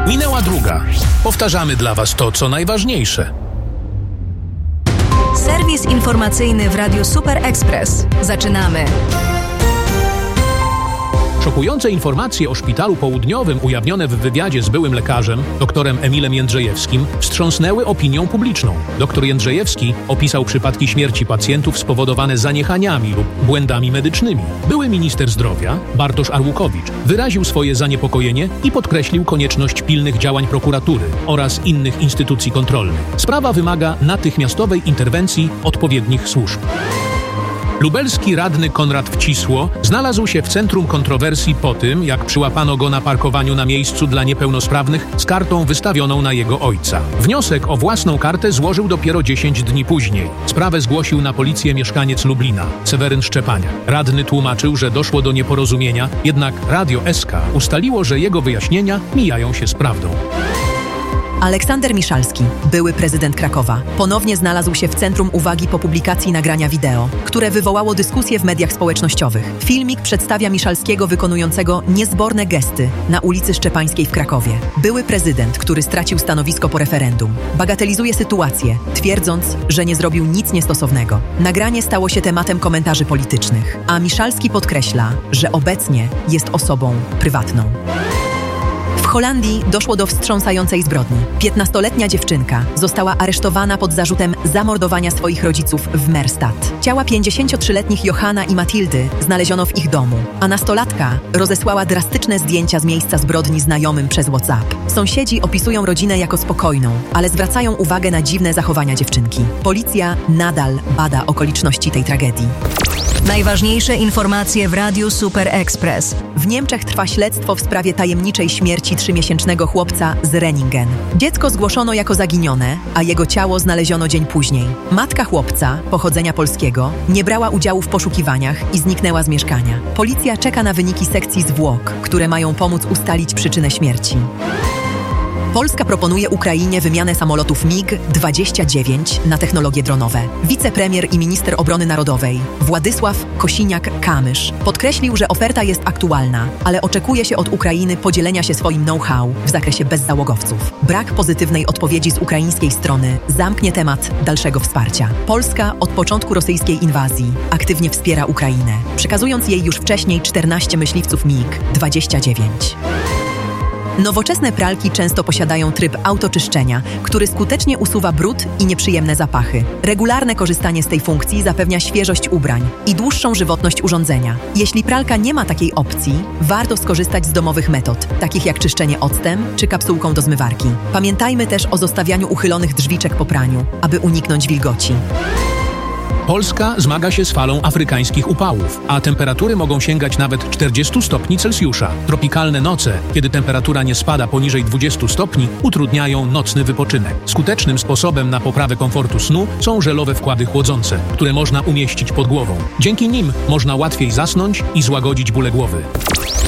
Minęła druga. Powtarzamy dla Was to, co najważniejsze. Serwis informacyjny w Radiu Super Express. Zaczynamy. Szokujące informacje o szpitalu południowym ujawnione w wywiadzie z byłym lekarzem, doktorem Emilem Jędrzejewskim, wstrząsnęły opinią publiczną. Doktor Jędrzejewski opisał przypadki śmierci pacjentów spowodowane zaniechaniami lub błędami medycznymi. Były minister zdrowia, Bartosz Arłukowicz, wyraził swoje zaniepokojenie i podkreślił konieczność pilnych działań prokuratury oraz innych instytucji kontrolnych. Sprawa wymaga natychmiastowej interwencji odpowiednich służb. Lubelski radny Konrad Wcisło znalazł się w centrum kontrowersji po tym, jak przyłapano go na parkowaniu na miejscu dla niepełnosprawnych z kartą wystawioną na jego ojca. Wniosek o własną kartę złożył dopiero 10 dni później. Sprawę zgłosił na policję mieszkaniec Lublina, Seweryn Szczepaniak. Radny tłumaczył, że doszło do nieporozumienia, jednak Radio SK ustaliło, że jego wyjaśnienia mijają się z prawdą. Aleksander Miszalski, były prezydent Krakowa, ponownie znalazł się w centrum uwagi po publikacji nagrania wideo, które wywołało dyskusję w mediach społecznościowych. Filmik przedstawia Miszalskiego wykonującego niezborne gesty na ulicy Szczepańskiej w Krakowie. Były prezydent, który stracił stanowisko po referendum, bagatelizuje sytuację, twierdząc, że nie zrobił nic niestosownego. Nagranie stało się tematem komentarzy politycznych, a Miszalski podkreśla, że obecnie jest osobą prywatną. W Holandii doszło do wstrząsającej zbrodni. 15-letnia dziewczynka została aresztowana pod zarzutem zamordowania swoich rodziców w Merstad. Ciała 53-letnich Johana i Matildy znaleziono w ich domu, a nastolatka rozesłała drastyczne zdjęcia z miejsca zbrodni znajomym przez WhatsApp. Sąsiedzi opisują rodzinę jako spokojną, ale zwracają uwagę na dziwne zachowania dziewczynki. Policja nadal bada okoliczności tej tragedii. Najważniejsze informacje w Radiu Super Express. W Niemczech trwa śledztwo w sprawie tajemniczej śmierci 3-miesięcznego chłopca z Renningen. Dziecko zgłoszono jako zaginione, a jego ciało znaleziono dzień później. Matka chłopca, pochodzenia polskiego, nie brała udziału w poszukiwaniach i zniknęła z mieszkania. Policja czeka na wyniki sekcji zwłok, które mają pomóc ustalić przyczynę śmierci. Polska proponuje Ukrainie wymianę samolotów MiG-29 na technologie dronowe. Wicepremier i minister obrony narodowej Władysław Kosiniak-Kamysz podkreślił, że oferta jest aktualna, ale oczekuje się od Ukrainy podzielenia się swoim know-how w zakresie bezzałogowców. Brak pozytywnej odpowiedzi z ukraińskiej strony zamknie temat dalszego wsparcia. Polska od początku rosyjskiej inwazji aktywnie wspiera Ukrainę, przekazując jej już wcześniej 14 myśliwców MiG-29. Nowoczesne pralki często posiadają tryb autoczyszczenia, który skutecznie usuwa brud i nieprzyjemne zapachy. Regularne korzystanie z tej funkcji zapewnia świeżość ubrań i dłuższą żywotność urządzenia. Jeśli pralka nie ma takiej opcji, warto skorzystać z domowych metod, takich jak czyszczenie octem czy kapsułką do zmywarki. Pamiętajmy też o zostawianiu uchylonych drzwiczek po praniu, aby uniknąć wilgoci. Polska zmaga się z falą afrykańskich upałów, a temperatury mogą sięgać nawet 40 stopni Celsjusza. Tropikalne noce, kiedy temperatura nie spada poniżej 20 stopni, utrudniają nocny wypoczynek. Skutecznym sposobem na poprawę komfortu snu są żelowe wkłady chłodzące, które można umieścić pod głową. Dzięki nim można łatwiej zasnąć i złagodzić bóle głowy.